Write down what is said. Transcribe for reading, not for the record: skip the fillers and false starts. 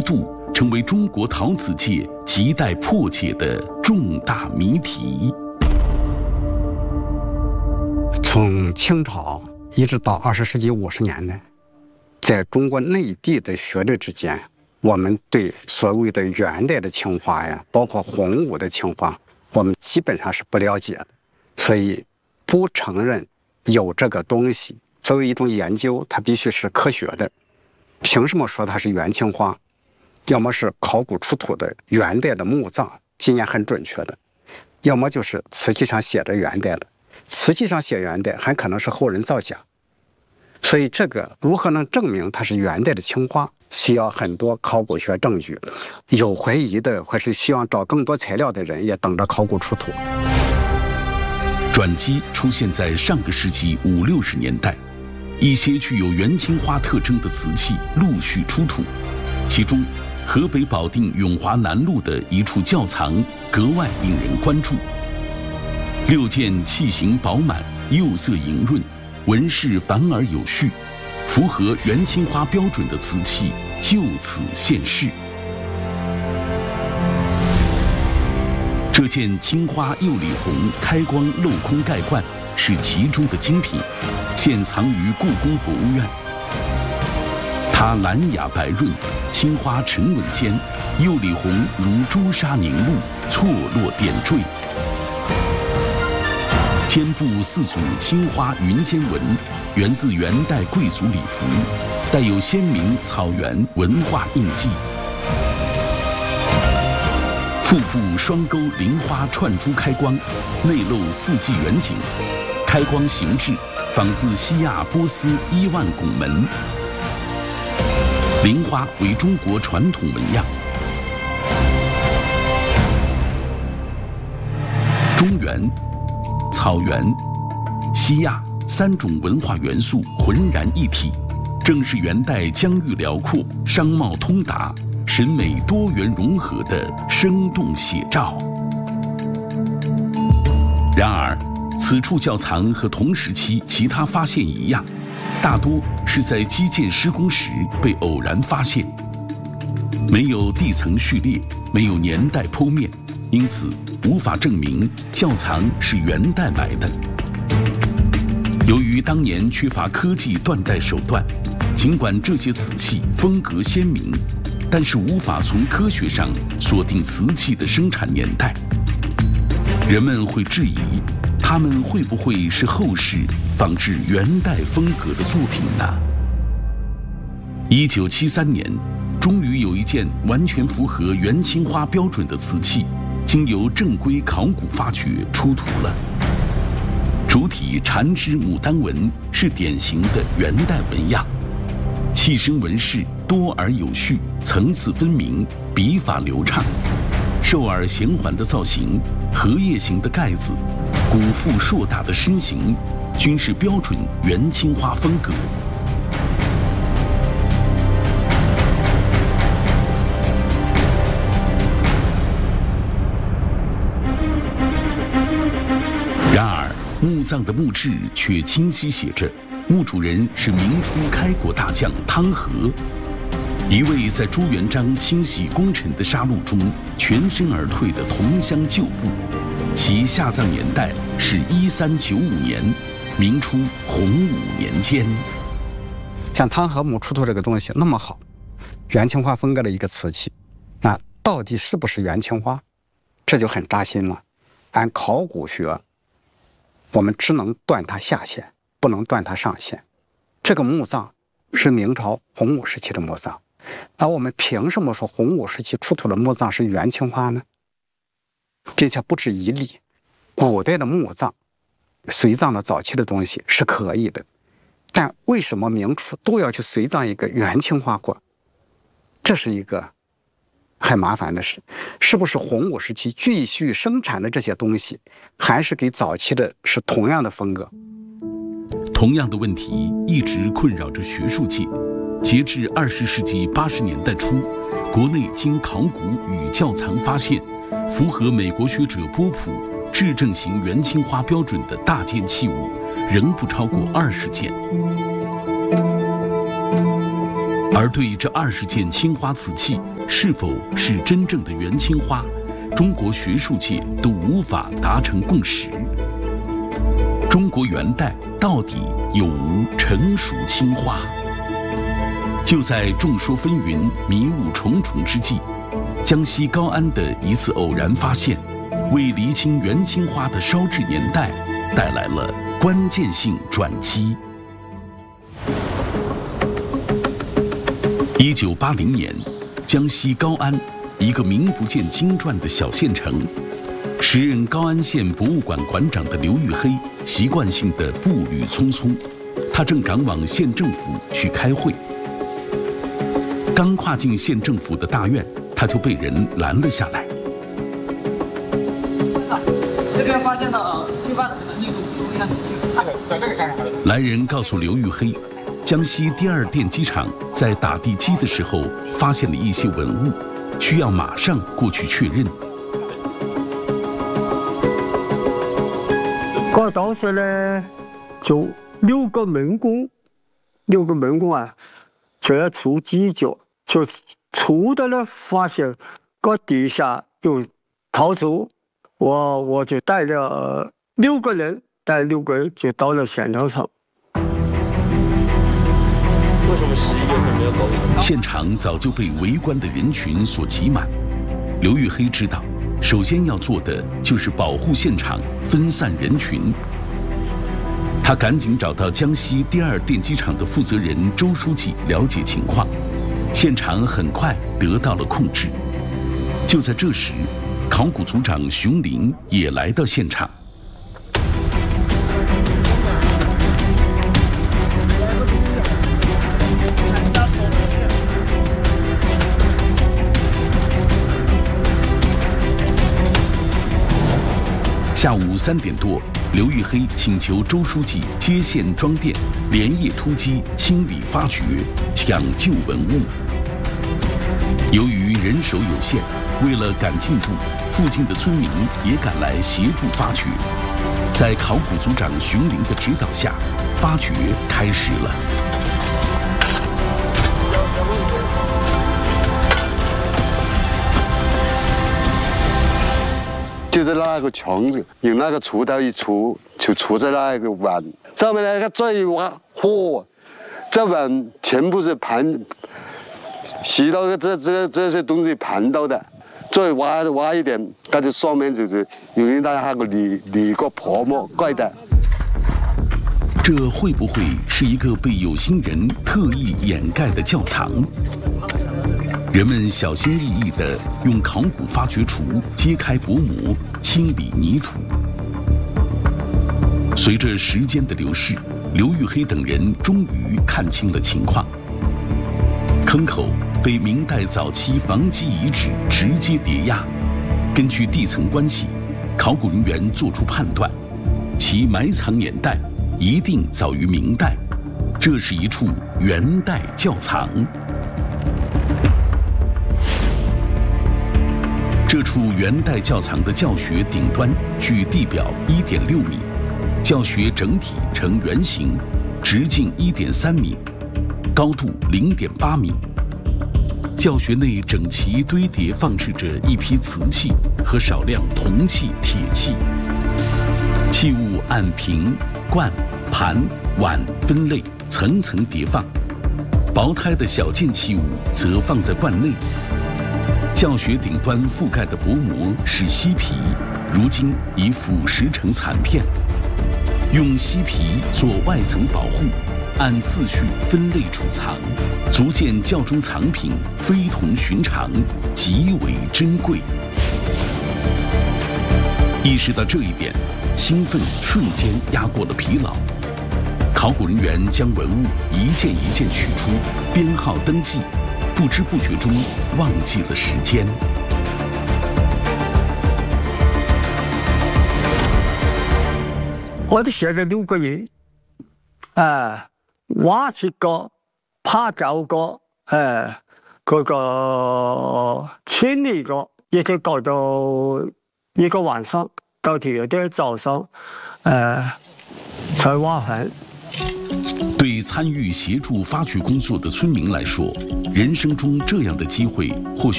度成为中国陶瓷界亟待破解的重大谜题。 从清朝一直到20世纪50年代，在中国内地的学者之间，我们对所谓的元代的青花呀，包括洪武的青花，我们基本上是不了解的，所以不承认有这个东西。作为一种研究，它必须是科学的。凭什么说它是元青花？要么是考古出土的元代的墓葬，今年很准确的；要么就是瓷器上写着元代了。瓷器上写元代，很可能是后人造假。所以这个如何能证明它是元代的青花，需要很多考古学证据。有怀疑的或是希望找更多材料的人，也等着考古出土。 转机出现在上个世纪50、60年代，一些具有元青花特征的瓷器陆续出土，其中河北保定永华南路的一处窖藏格外引人关注。6件器型饱满、釉色莹润、纹饰繁而有序，符合元青花标准的瓷器就此现世。这件青花釉里红开光镂空盖罐是其中的精品，现藏于故宫博物院。它蓝雅白润，青花沉稳间，釉里红如朱砂凝露，错落点缀。肩部4组青花云间纹，源自元代贵族礼服，带有鲜明草原文化印记。腹部双钩菱花串珠开光，内露4季远景，开光形制仿自西亚波斯伊万拱门。菱花为中国传统纹样。中原、草原、西亚3种文化元素浑然一体，正是元代疆域辽阔、商贸通达、审美多元融合的生动写照。然而，此处窖藏和同时期其他发现一样，大多是在基建施工时被偶然发现，没有地层序列，没有年代剖面，因此无法证明窖藏是元代买的。由于当年缺乏科技断代手段，尽管这些瓷器风格鲜明，但是无法从科学上锁定瓷器的生产年代。人们会质疑，它们会不会是后世仿制元代风格的作品呢？1973年，终于有一件完全符合元青花标准的瓷器，经由正规考古发掘出土了。主体缠枝牡丹纹是典型的元代纹样，器身纹饰多而有序，层次分明，笔法流畅。瘦耳衔环的造型，荷叶形的盖子，骨腹硕大的身形，均是标准元青花风格。然而，墓葬的墓志却清晰写着，墓主人是明初开国大将汤和，一位在朱元璋清洗功臣的杀戮中全身而退的同乡旧部，其下葬年代是1395年，明初洪武年间。 像汤和墓出土这个东西那么好，元青花风格的一个瓷器，那到底是不是元青花？这就很扎心了。按考古学，我们只能断它下限，不能断它上限。这个墓葬是明朝洪武时期的墓葬，那我们凭什么说洪武时期出土的墓葬是元青花呢？并且不止一例，古代的墓葬、随葬的早期的东西是可以的，但为什么明初都要去随葬一个元青花过？这是一个很麻烦的事。是不是洪武时期继续生产的这些东西，还是给早期的是同样的风格？ 同样的问题一直困扰着学术界。截至20世纪80年代初，国内经考古与窖藏发现，符合美国学者波普质证型元青花标准的大件器物，仍不超过20件。 而对这20件青花瓷器是否是真正的元青花，中国学术界都无法达成共识。中国元代到底有无成熟青花？就在众说纷纭、迷雾重重之际，江西高安的一次偶然发现，为厘清元青花的烧制年代带来了关键性转机。1980年，江西高安一个名不见经传的小县城，时任高安县博物馆馆长的刘玉黑习惯性的步履匆匆，他正赶往县政府去开会。刚跨进县政府的大院，他就被人拦了下来。 这边发现了一般实际的植物样，在这个看看。 来人告诉刘玉黑，江西第2电机厂在打地基的时候发现了一些文物，需要马上过去确认。 我当时呢，就6个门工啊，就要锄犄角，就锄的呢，发现个底下有陶瓷，我就带了6个人就到了现场上。 为什么11月份没有搞？ 现场早就被围观的人群所挤满。刘玉黑知道，首先要做的就是保护现场，分散人群。他赶紧找到江西第2电机厂的负责人周书记了解情况，现场很快得到了控制。就在这时，考古组长熊林也来到现场。下午3点多，刘玉黑请求周书记接线装电，连夜突击清理发掘，抢救文物。由于人手有限，为了赶进度，附近的村民也赶来协助发掘。在考古组长熊林的指导下，发掘开始了。 就是那个墙子，用那个锄头一锄，就锄在那个碗上面，那个再挖，嚯，这碗全部是盘洗到这些东西盘到的，再挖一点，它就上面就是用那个泥个泡沫盖的。 这会不会是一个被有心人特意掩盖的窖藏？人们小心翼翼地用考古发掘锄揭开薄膜，清理泥土。随着时间的流逝，刘玉黑等人终于看清了情况。坑口被明代早期房基遗址直接叠压，根据地层关系，考古人员作出判断，其埋藏年代一定早于明代，这是一处元代窖藏。这处元代窖藏的教学顶端距地表1.6米，教学整体呈圆形，直径1.3米，高度0.8米。教学内整齐堆叠放置着一批瓷器和少量铜器、铁器，器物按瓶、罐、盘、碗分类，层层叠放。薄胎的小件器物则放在罐内。教学顶端覆盖的薄膜是锡皮，如今已腐蚀成残片。用锡皮做外层保护，按次序分类储藏，足见窖中藏品非同寻常，极为珍贵。意识到这一点，兴奋瞬间压过了疲劳。考古人员将文物一件一件取出，编号登记。不知不觉中忘记了时间。 我哋写了6个人，挖7个，爬9个，嗰个清理个，一直搞到一个晚上，到第2天早上，才挖完。 对对参与协助发掘工作的村民来说，人生中这样的机会或许